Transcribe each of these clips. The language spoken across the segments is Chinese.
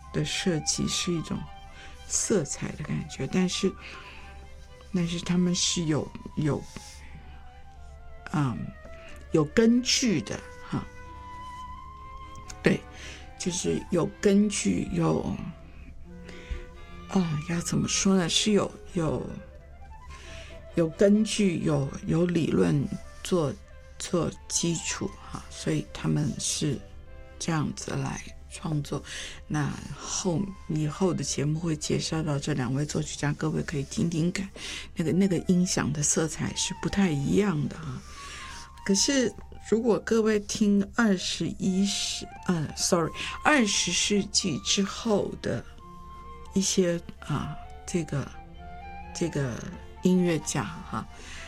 的设计是一种色彩的感觉，但是他们是有根据的哈，对，就是有根据，要怎么说呢？是有根据，有理论做基础哈，所以他们是这样子来创作。那以后的节目会介绍到这两位作曲家，各位可以听听看，那个音响的色彩是不太一样的啊。可是如果各位听20世纪之后的一些这个音乐家哈，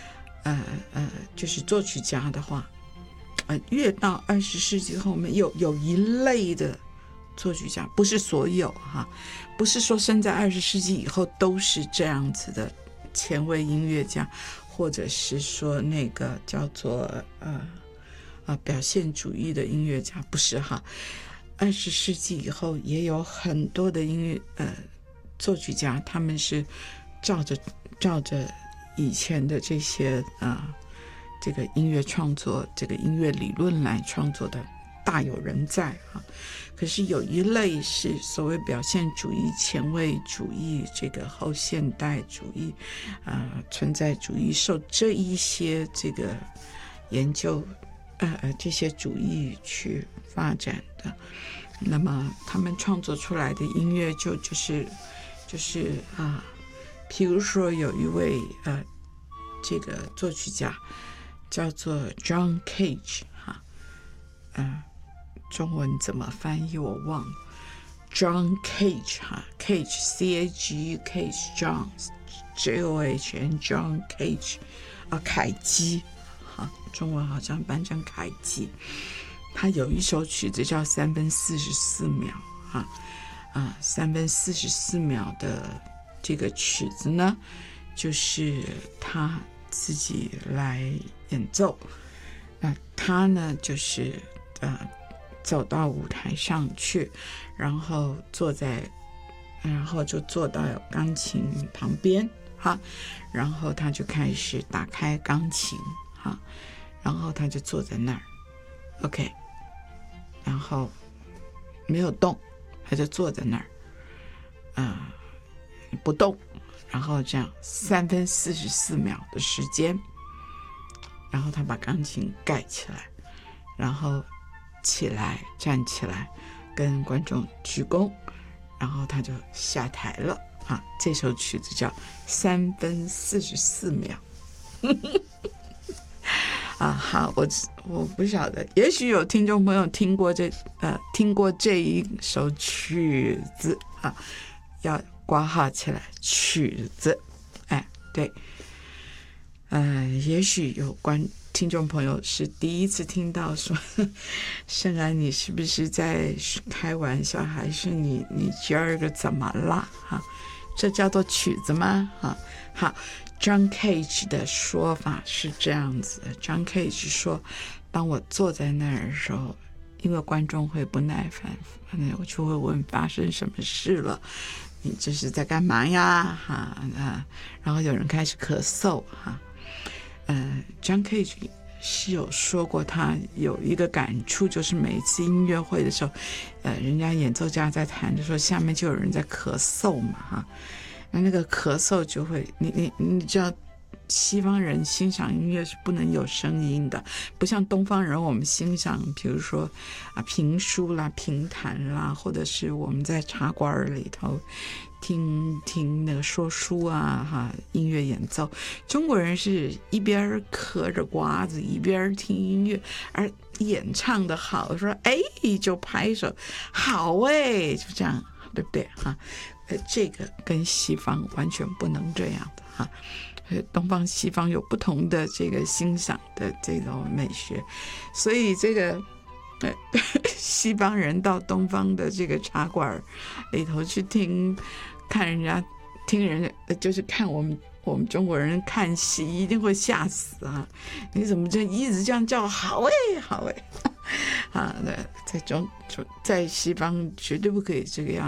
就是作曲家的话，越到20世纪后面有一类的作曲家，不是所有哈，不是说生在20世纪以后都是这样子的前卫音乐家，或者是说那个叫做表现主义的音乐家，不是哈。20世纪以后也有很多的音乐作曲家，他们是照着以前的这些这个音乐创作，这个音乐理论来创作的，大有人在哈。可是有一类是所谓表现主义、前卫主义、这个后现代主义、存在主义，受这一些这个研究这些主义去发展的。那么他们创作出来的音乐就是譬如说有一位这个作曲家叫做 John Cage 哈，中文怎么翻译我忘了。John Cage 哈 ，Cage C-A-G-E Cage John J-O-H-N John Cage 凯基哈，中文好像翻成凯基。他有一首曲子叫3分44秒3分44秒的这个曲子呢，就是他自己来演奏。那他呢就是走到舞台上去，然后就坐到钢琴旁边哈，然后他就开始打开钢琴哈，然后他就坐在那儿 OK， 然后没有动，他就坐在那儿不动，然后这样3分44秒的时间，然后他把钢琴盖起来，然后站起来跟观众鞠躬，然后他就下台了这首曲子叫3分44秒好，我不晓得，也许有听众朋友听过这一首曲子要括号起来，曲子对，也许有听众朋友是第一次听到说圣安你是不是在开玩笑，还是你今儿个怎么了这叫做曲子吗好，John Cage 的说法是这样子的。John Cage 说，当我坐在那儿的时候，因为观众会不耐烦，我就会问发生什么事了，你这是在干嘛呀然后有人开始咳嗽John Cage 是有说过，他有一个感触，就是每一次音乐会的时候人家演奏家在弹的时候，下面就有人在咳嗽嘛那个咳嗽就会你知道西方人欣赏音乐是不能有声音的，不像东方人我们欣赏比如说评书啦、评弹啦，或者是我们在茶馆里头听那个说书音乐演奏，中国人是一边嗑着瓜子一边听音乐，而演唱的好说就拍手好就这样，对不对这个跟西方完全不能这样的东方西方有不同的这个欣赏的这种美学，所以这个西方人到东方的这个茶馆里头去听人家就是看我们中国人看戏一定会吓死你怎么就一直这样叫好好在西方绝对不可以这个样